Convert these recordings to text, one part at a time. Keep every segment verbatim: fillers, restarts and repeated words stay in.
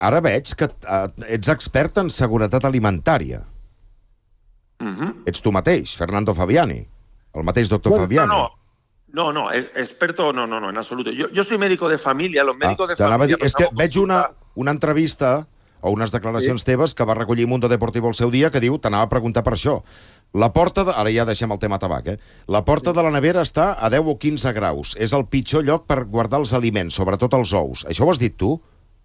ara veig que ets expert en seguretat alimentària. Ets tu mateix, Fernando Fabiani, el mateix doctor Fabiani. No, no, no, experto no, no, no, en absoluto. Yo, yo soy médico de familia, los médicos de familia... És que veig una, una entrevista o unes declaracions teves que va recollir Mundo Deportivo el seu dia que diu, t'anava a preguntar per això. La porta, de, ara ja deixem el tema tabac, eh? La porta de la nevera està a deu o quinze graus. És el pitjor lloc per guardar els aliments, sobretot els ous. Això ho has dit tu?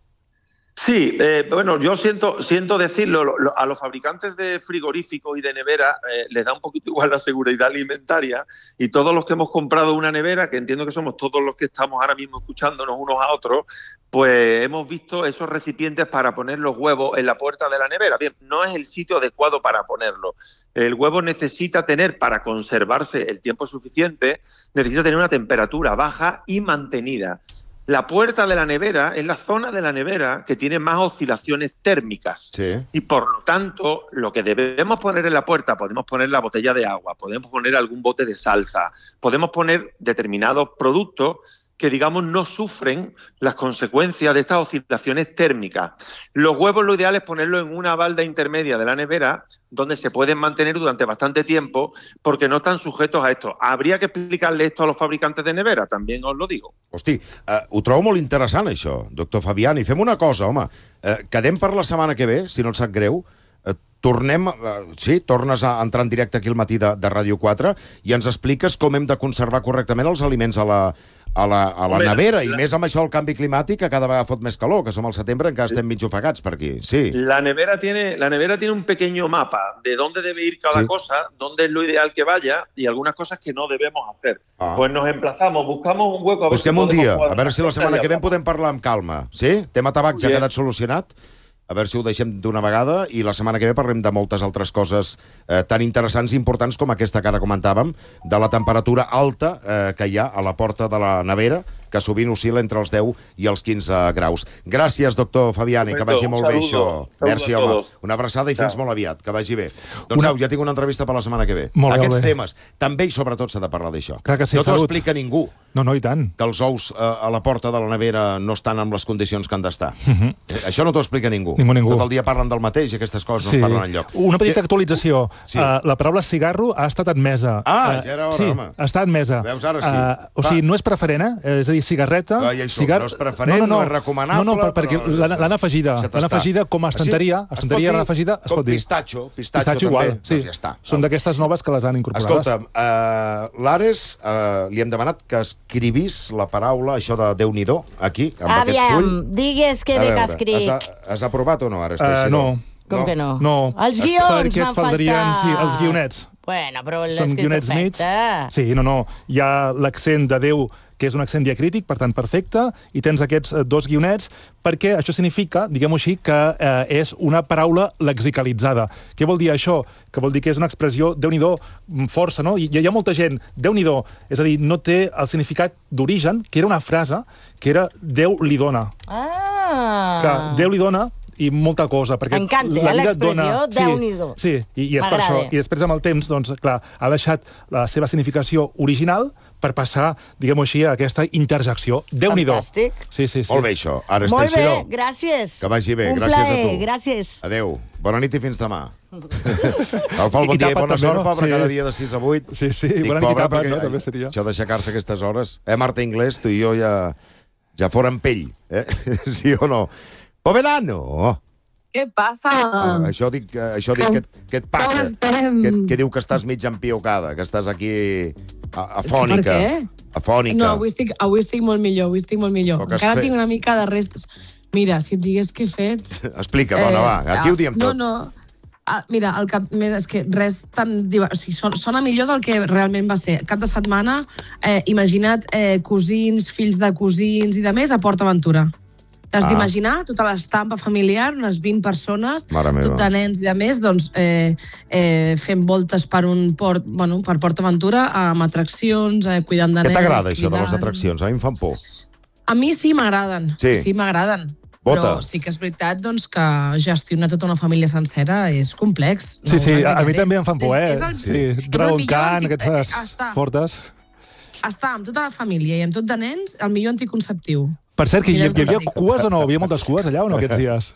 Sí, eh, bueno, yo siento, siento decirlo, lo, lo, a los fabricantes de frigoríficos y de nevera eh, les da un poquito igual la seguridad alimentaria y todos los que hemos comprado una nevera, que entiendo que somos todos los que estamos ahora mismo escuchándonos unos a otros, pues hemos visto esos recipientes para poner los huevos en la puerta de la nevera. Bien, no es el sitio adecuado para ponerlo. El huevo necesita tener, para conservarse el tiempo suficiente, necesita tener una temperatura baja y mantenida. La puerta de la nevera es la zona de la nevera que tiene más oscilaciones térmicas. Sí. Y por lo tanto, lo que debemos poner en la puerta, podemos poner la botella de agua, podemos poner algún bote de salsa, podemos poner determinados productos que, digamos, no sufren las consecuencias de estas oscilaciones térmicas. Los huevos lo ideal es ponerlos en una balda intermedia de la nevera donde se pueden mantener durante bastante tiempo porque no están sujetos a esto. Habría que explicarle esto a los fabricantes de nevera, también os lo digo. Hosti, uh, ho trobo molt interessant, això, doctor Fabiani. Fem una cosa, home. Uh, quedem per la setmana que ve, si no et sap greu. Uh, tornem... Uh, sí, tornes a entrar en directe aquí al matí de, de Ràdio quatre i ens expliques com hem de conservar correctament els aliments a la, a la, a la nevera, i més amb això del canvi climàtic, que cada vegada fot més calor, que som al setembre encara estem mig ofegats per aquí. Sí. La nevera tiene, la nevera tiene un pequeño mapa de dónde debe ir cada sí. cosa, dónde es lo ideal que vaya y algunas cosas que no debemos hacer. Ah. Pues nos emplazamos, buscamos un hueco... A ver Busquem si un dia, a veure si la setmana que ve podem parlar amb calma. Sí? Tema tabac ja ha quedat solucionat? A veure si ho deixem d'una vegada i la setmana que ve parlem de moltes altres coses eh, tan interessants i importants com aquesta que ara comentàvem, de la temperatura alta eh, que hi ha a la porta de la nevera, que sovint oscil·la entre els deu i els quinze graus. Gràcies, doctor Fabiani, que vagi molt bé això. Merci, home. Una abraçada i fins molt aviat, que vagi bé. Doncs au, ja tinc una entrevista per la setmana que ve. Aquests temes, també i sobretot s'ha de parlar d'això. No t'ho explica ningú. No, no, i tant. Que els ous a la porta de la nevera no estan en les condicions que han d'estar. Això no t'ho explica ningú. Ningú, ningú. Tot el dia parlen del mateix i aquestes coses no es parlen enlloc. Una petita actualització. La paraula cigarro ha estat admesa. Ah, ja era hora, home. Sí, ha estat admesa. Veus, ara sí. O sigui, no és preferent, eh? És a dir, cigarreta... No és preferent, no és recomanable... No, no, perquè l'han afegida. L'han afegida com a estanteria. Estanteria l'han afegida, es pot dir. Com pistatxo. Pistatxo també. Doncs ja està. Són d'aquestes noves que les han incorporades. Escolta'm, l'Ares li hem demanat que escrivís la paraula, això de Déu-n'hi-do, aquí, amb aquest full. Aviam, digues que bé que ha escrit. Has aprovat o no, Ares? No. Com que no? No. Els guions m'han faltat. Sí, els guionets. Bueno, però l'he Són escrit guionets mig. perfecte. Sí, no, no. Hi ha l'accent de Déu, que és un accent diacrític, per tant, perfecte, i tens aquests dos guionets, perquè això significa, diguem-ho així, que eh, és una paraula lexicalitzada. Què vol dir això? Que vol dir que és una expressió, Déu-n'hi-do, força, no? I hi ha molta gent, Déu-n'hi-do, és a dir, no té el significat d'origen, que era una frase, que era Déu li dona. Ah! Que Déu li dona i molta cosa. M'encanta, eh, l'expressió Déu-n'hi-do. Sí, i, i és per això. I després, amb el temps, doncs, clar, ha deixat la seva significació original per passar, diguem-ho així, a aquesta interjecció. Déu-n'hi-do. Fantàstic. Sí, sí, sí. Molt bé, això. Ara Molt bé, gràcies. Que vagi bé, un gràcies plaer, a tu. Gràcies. Adéu. Bona nit i fins demà. El Pol, bon dia i bona sort, pobre, cada dia de sis a vuit. Sí, sí, bona nit i tapat, no? També seria. Això d'aixecar-se aquestes hores. Eh, Marta Inglés, tu i jo ja, ja fórem pell, eh? Sí o no? Povedano! Què passa? Uh, això dic, uh, això dic que, que et passa. Que, que diu que estàs mig empiocada, que estàs aquí a, afònica. Per què? Afònica. No, avui estic, avui estic molt millor, avui estic molt millor. Encara fe... tinc una mica de restes. Mira, si et digués què he fet... Explica, dona, eh, va. Aquí ho diem tot. No, no. Ah, mira, el cap, és que res tan... O sigui, sona, sona millor del que realment va ser. Cap de setmana, eh, imagina't eh, cosins, fills de cosins i de més a Port Aventura. T'has ah. d'imaginar tota l'estampa familiar, unes vint persones, tot de nens i de més, doncs, eh, eh, fent voltes per un port, bueno, per Port Aventura, amb atraccions, eh, cuidant de nens... Què t'agrada, això de les atraccions? A mi em fan por. A mi sí m'agraden, sí, sí m'agraden. Però sí que és veritat doncs, que gestionar tota una família sencera és complex. Sí, sí, a mi també em fan por, eh? Sí, Dragon Khan, aquestes fortes. Estar amb tota la família i amb tot de nens, el millor anticonceptiu. Per cert, que hi, hi havia cues o no? Hi havia moltes cues allà o no aquests dies?